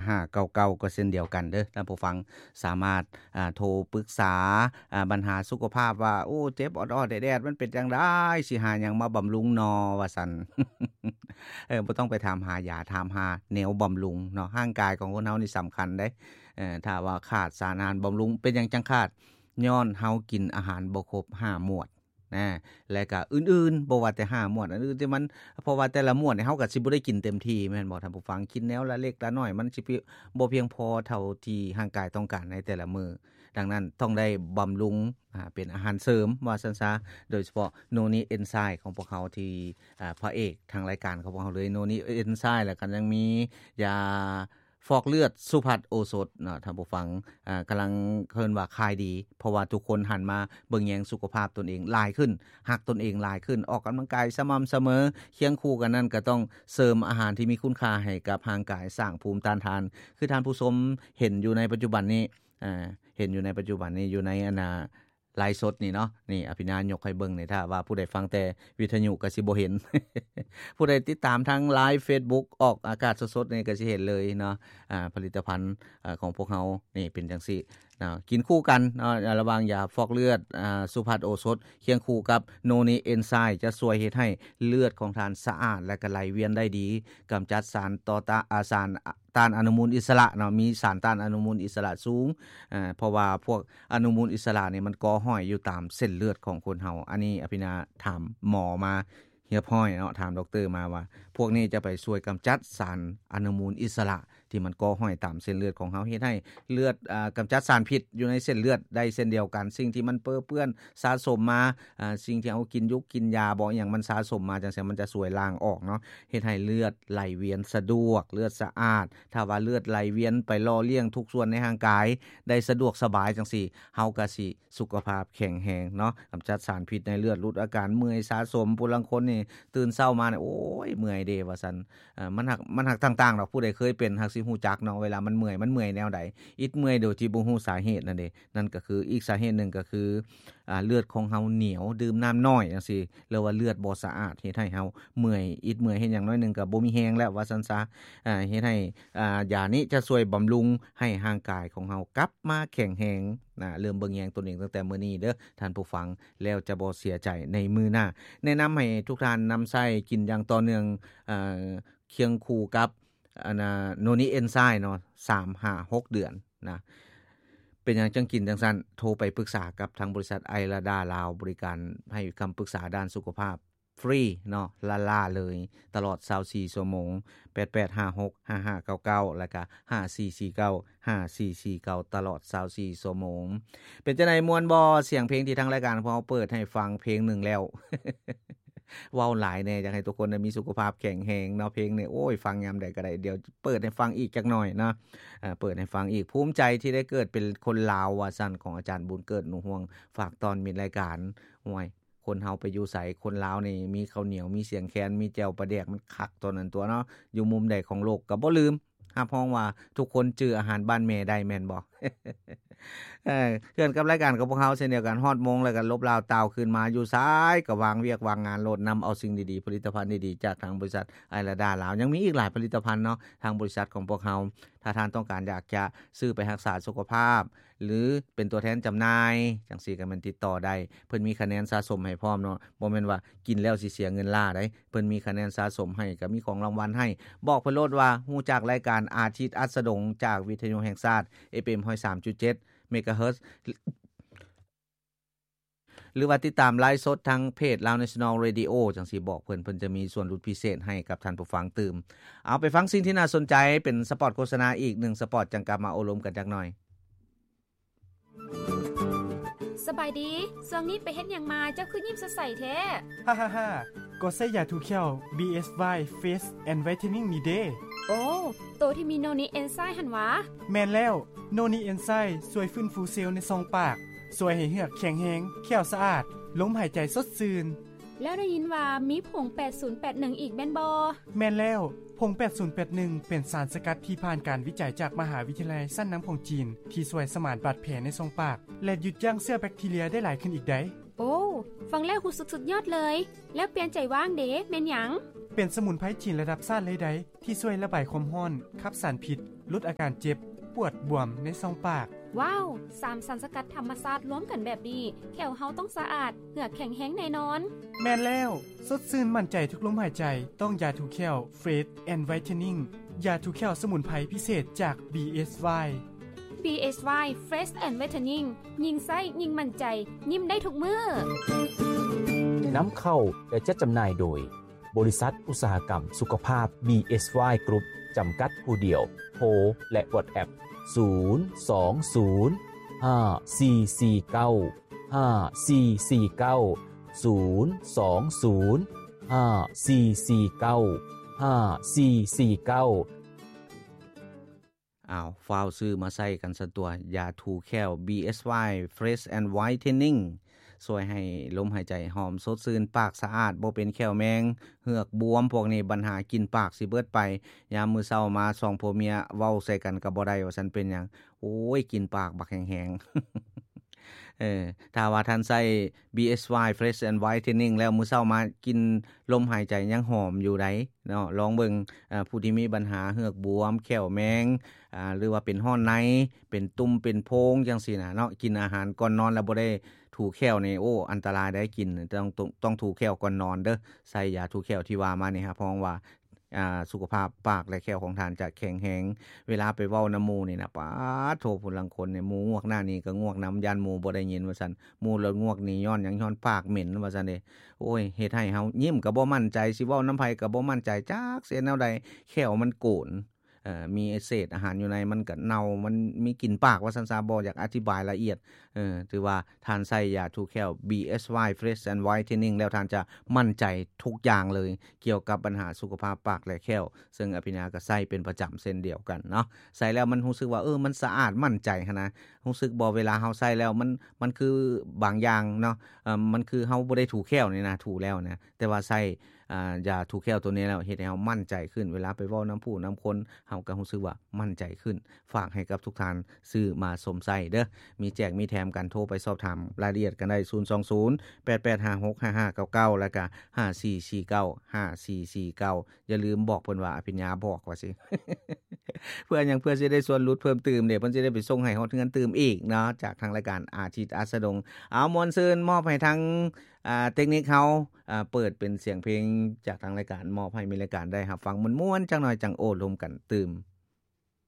5599ก็เช่นเดียวกันเด้อท่านผู้ฟังสามารถโทรปรึกษาปัญหาสุขภาพว่าโอ้เจ็บออดๆแดดๆมันเป็นจังได๋สิหาหยังมาบำรุงนอว่าซั่น บ่ต้องไปถามหายาถามหาแนวบำรุงเนาะร่างกายของคนเฮานี่สำคัญเด้ถ้าว่าขาดสารอาหารบำรุงเป็นหยังจังขาดย้อนเฮากินอาหารบ่ครบ5หมวดและก็อื่นๆบ่ว่าแต่5หมวดอันอื่นที่มันเพราะว่าแต่ละหมวดนี่เฮาก็สิบ่ได้กินเต็มที่แม่นบ่ท่านผู้ฟังกินแนวละเล็กละน้อยมันสิบ่เพียงพอเท่าที่ร่างกายต้องการในแต่ละมื้อดังนั้นต้องได้บำรุงเป็นอาหารเสริมว่าซั่นซะโดยเฉพาะโนนิเอนไซม์ของพวกเขาที่พระเอกทางรายการของพวกเขาเลยโนนิเอนไซม์แล้วก็ยังมียาฟอกเลือดสุภัทรโอสถเนาะท่านผู้ฟังกำลังเพิ่นว่าขายดีเพราะว่าทุกคนหันมาเบิ่งแยงสุขภาพตนเองหลายขึ้นรักตนเองหลายขึ้นออกกำลังกายสม่ำเสมอเคียงคู่กันนั้นก็ต้องเสริมอาหารที่มีคุณค่าให้กับร่างกายสร้างภูมิต้านทานคือท่านผู้ชมเห็นอยู่ในปัจจุบันนี้เห็นอยู่ในปัจจุบันนี้อยู่ในไลฟ์สดนี่เนาะนี่อภินายกให้เบิ่งนี่ถ้าว่าผู้ใดฟังแต่วิทยุก็สิบ่เห็น ผู้ใดติดตามทางไลฟ์ Facebook ออกอากาศสดๆนี่ก็สิเห็นเลยเนาะผลิตภัณฑ์ของพวกเฮานี่เป็นจังซี่นะกินคู่กันเนาะระหว่างยาฟอกเลือดสุภัทรโอสถเคียงคู่กับโนนิเอนไซม์จะช่วยเฮ็ดให้เลือดของท่านสะอาดและก็ไหลเวียนได้ดีกำจัดสารต่อสารต้านอนุมูลอิสระเนาะมีสารต้านอนุมูลอิสระสูงเพราะว่าพวกอนุมูลอิสระนี่มันก่อห้อยอยู่ตามเส้นเลือดของคนเฮาอันนี้อภินาถามหมอมาเฮียบห้อยเนาะถามดอกเตอร์มาว่าพวกนี้จะไปช่วยกำจัดสารอนุมูลอิสระที่มันก่อห้อยตามเส้นเลือดของเฮาเฮ็ดให้เลือดกำจัดสารพิษอยู่ในเส้นเลือดได้เส้นเดียวกันสิ่งที่มันเปื้อนสะสมมาสิ่งที่เฮากินยุกกินยาบ่หยังมันสะสมมาจังซี่มันจะช่วยล้างออกเนาะเฮ็ดให้เลือดไหลเวียนสะดวกเลือดสะอาดถ้าว่าเลือดไหลเวียนไปหล่อเลี้ยงทุกส่วนในร่างกายได้สะดวกสบายจังซี่เฮาก็สิสุขภาพแข็งแรงเนาะกำจัดสารพิษในเลือดลดอาการเมื่อยสะสมผู้ลางคนนี่ตื่นเช้ามานี่โอ้ยเมื่อยเด้ว่าซั่นมันหักต่างๆดอกผู้ใดเคยเป็นหักสิฮู้จักเนาะเวลามันเมื่อยแนวใดอิดเมื่อยโดยที่บ่ฮู้สาเหตุนั่นเด้นั่นก็คืออีกสาเหตุหนึ่งก็คือเลือดของเฮาเหนียวดื่มน้ำน้อยจังซี่หรือว่าเลือดบ่สะอาดเฮ็ดให้เฮาเมื่อยอิดเมื่อยเฮ็ดหยังน้อยนึงก็บ่มีแรงแล้วว่าซั่นซะเฮ็ดให้ยานี้จะช่วยบำรุงให้ร่างกายของเฮากลับมาแข็งแรงเริ่มเบิ่งแยงตนเองตั้งแต่มื้อนี้เด้อท่านผู้ฟังแล้วจะบ่เสียใจในมื้อหน้าแนะนำให้ทุกท่านนำใช้กินอย่างต่อเนื่องเคียงคู่กับโนนิเอนไซม์เนาะ 3-5-6 เดือนนะเป็นหยังจังกินจังซั่นโทรไปปรึกษากับทางบริษัทไอราดาลาวบริการให้คำปรึกษาด้านสุขภาพฟรีเนาะล่าๆเลยตลอด24ชั่วโมง88565599แล้วก็54495449ตลอด24ชั่วโมงเป็นจังได๋ม่วนบ่เสียงเพลงที่ทางรายการของเราเปิดให้ฟังเพลงนึงแล้ว เว้าหลายแน่อยากให้ทุกคนได้มีสุขภาพแข็งแรงเนาะเพลงนี่โอ้ยฟังยามใดก็ได้เดี๋ยวเปิดให้ฟังอีกจักหน่อยเนาะเปิดให้ฟังอีกภูมิใจที่ได้เกิดเป็นคนลาวว่าซั่นของอาจารย์บุญเกิดหนูห่วงฝากตอนมิดรายการโอ้ยคนเฮาไปอยู่ไสคนลาวนี่มีข้าวเหนียวมีเสียงแคนมีแจ่วปลาแดกมันคักตัวนั้นตัวเนาะอยู่มุมใดของโลกก็บ่ลืมรับรองว่าทุกคนจื้ออาหารบ้านแม่ได้แม่นบ่ เพื่อนกับรายการกับพวกเฮาเช่นเดียวกันฮอดมงแล้วก็ลบลาวตาวขึ้นมาอยู่ซ้ายก็วางเวียกวางงานโลดนำเอาสิ่งดีๆผลิตภัณฑ์ดีๆจากทางบริษัทไอราดาลาวยังมีอีกหลายผลิตภัณฑ์เนาะทางบริษัทของพวกเฮาถ้าท่านต้องการอยากจะซื้อไปรักษาสุขภาพหรือเป็นตัวแทนจำหน่ายจังซี่ก็มันติดต่อได้เพิ่นมีคะแนนสะสมให้พร้อมเนาะบ่แม่นว่ากินแล้วสิเสียเงินล่าได้เพิ่นมีคะแนนสะสมให้ก็มีของรางวัลให้บอกเพิ่นโลดว่าฮู้จักรายการอาทิตย์อัสดงจากวิทยุแห่งชาติ FM 103.7 เมกะเฮิรตซ์หรือว่าติดตามไลฟ์สดทางเพจ Lao National Radio จังซี่บอกเพิ่นจะมีส่วนลดพิเศษให้กับท่านผู้ฟังตื่มเอาไปฟังสิ่งที่น่าสนใจเป็นสปอตโฆษณาอีก1สปอตจังกลับมาอบรมกันจักหน่อยสบายดีช่วงนี้ไปเฮ็ดหยังมาเจ้าคือยิ้มสดใสแท้ฮ่าๆๆก็ใช้ยาทูเขียว BSY Face and Whitening นี่เด้โอ้โตที่มีโนนิเอนไซม์หั่นหวาแม่นแล้วโนนิเอนไซม์ช่วยฟื้นฟูเซลล์ในซองปากช่วยให้เหงือกแข็งแรงแขวสะอาดลมหายใจสดชื่นแล้วได้ยินว่ามีผง8081อีกแม่นบ่แม่นแล้วผง8081เป็นสารสกัดที่ผ่านการวิจัยจากมหาวิทยาลัยซั่นน้ำของจีนที่ช่วยสมานบาดแผลในทรงปากและหยุดยั้งเชื้อแบคทีเรียได้หลายขึ้นอีกได้โอ้ฟังแล้วรู้สึกสุดยอดเลยแล้วเปลี่ยนใจว่างเด้แม่นหยังเป็นสมุนไพรจีนระดับชาติเลยได้ที่ช่วยระบายความร้อนขับสารพิษลดอาการเจ็บปวดบวมในช่องปากว้าว3สารสกัดธรรมชาติรวมกันแบบนี้แขวเฮาต้องสะอาดเหงือกแข็งแรงแน่นอนแม่นแล้วสดชื่นมั่นใจทุกลมหายใจต้องยาทูแคลเฟรชแอนด์ไวท์เทนนิ่งยาทูแคลสมุนไพรพิเศษจาก BSY BSY Fresh and Whitening ยิงไส้ยิงมั่นใจยิ้มได้ทุกมื้อน้ำเข้าและจัดจำหน่ายโดยบริษัทอุตสาหกรรมสุขภาพ BSY Group จำกัดผู้เดียวโทรและ WhatsApp 020 5449 5449 020 5449 5449 ฟาวซื้อมาใส่กันซะตัวยาทูแคล BSY Fresh and Whitening ช่วยให้ลมหายใจหอมสดชื่นปากสะอาดบ่เป็นแขวแมงเหือกบวมพวกนี้ปัญหากินปากสิเบิดไปยามมื้อเช้ามา2ผัวเมียเว้าใส่กันก็บ่ได้ว่าซั่นเป็นหยังโอ้ยกินปากบักแห้งๆถ้าว่าท่านใส่ BSY Fresh and Whitening แล้วมื้อเช้ามากินลมหายใจยังหอมอยู่ไดเนาะลองเบิ่งผู้ที่มีปัญหาเหือกบวมแขวแมงหรือว่าเป็นห้อนในเป็นตุ่มเป็นโพงจังซี่น่ะเนาะกินอาหารก่อนนอนแล้วบ่ได้ถูแขวนี่โอ้อันตรายได้กินต้องถูแขวก่อนนอนเด้อใส่ยาถูแขวที่ว่ามานี่ครับเพราะว่าสุขภาพปากและแขวของท่านจะแข็งแรงเวลาไปเว้าน้ำหมู่นี่นะป๊าดโทผู้ลังคนเนี่ยหมู่งวกหน้านี้ก็งวกน้ำยันหมู่บ่ได้ยินว่าซั่นหมู่แล้วงวกนี่ย้อนหยังย้อนปากเหม็นว่าซั่นเด้โอ้ยเฮ็ดให้เฮายิ้มก็บ่มั่นใจสิเว้าน้ำไผก็บ่มั่นใจจักเสียแนวใดแขวมันโกนมีเศษอาหารอยู่ในมันก็เน่ามันมีกลิ่นปากว่าซั่นซะบ่อยากอธิบายละเอียดถือว่าท่านใช้ยาทูแคล BSY Fresh and Whitening แล้วท่านจะมั่นใจทุกอย่างเลยเกี่ยวกับปัญหาสุขภาพปากและแขวซึ่งอภิญญาก็ใช้เป็นประจำเช่นเดียวกันเนาะใช้แล้วมันรู้สึกว่ามันสะอาดมั่นใจหั่นนะรู้สึกบ่เวลาเฮาใช้แล้วมันคือบางอย่างเนาะมันคือเฮาบ่ได้ถูแขวนี่นะถูแล้วนะแต่ว่าใช้ยาทูแคลตัวนี้แล้วเฮ็ดให้เฮามั่นใจขึ้นเวลาไปเว้าน้ำผู้น้ำคนเฮาก็รู้สึกว่ามั่นใจขึ้นฝากให้กับทุกท่านซื้อมาสมใส่เด้อมีแจกมีแถมกันโทรไปสอบถามรายละเอียดกันได้02088565599แล้วก็54495449อย่าลืมบอกเพิ่นว่าอภิญญาบอกว่าสิ เพื่อหยังเพื่อสิได้ส่วนลดเพิ่มเติมเด้เพิ่นสิได้ไปส่งให้ฮอดเงินเติมอีกเนาะจากทางรายการอาทิตย์อัสดงเอามวลซืนมอบให้ทางเทคนิคเฮาเปิดเป็นเสียงเพลงจากทางรายการมอบให้มีรายการได้รับฟังม่วนๆจังหน่อยจังโอ้ลมกันตื่ม